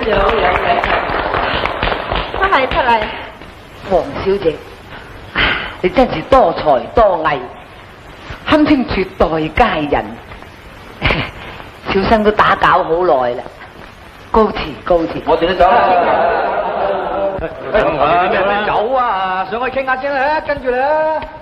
嘢好嘢， 出嚟出嚟。 黃小姐，你真是多才多藝，堪稱絕代佳人。小生都打攪好耐啦，高詞高詞。 我哋都走啦。咩酒啊？上去傾下先啦，跟住你啦。